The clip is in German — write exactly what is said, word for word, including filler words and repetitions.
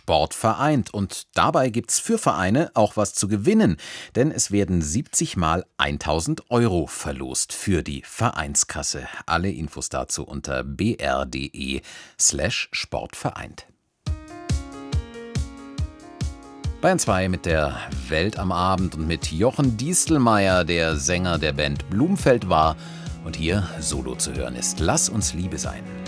Sport vereint. Und dabei gibt's für Vereine auch was zu gewinnen. Denn es werden siebzig mal tausend Euro verlost für die Vereinskasse. Alle Infos dazu unter br.de slash sportvereint. Bayern zwei mit der Welt am Abend und mit Jochen Diestelmeier, der Sänger der Band Blumfeld war und hier solo zu hören ist. Lass uns Liebe sein.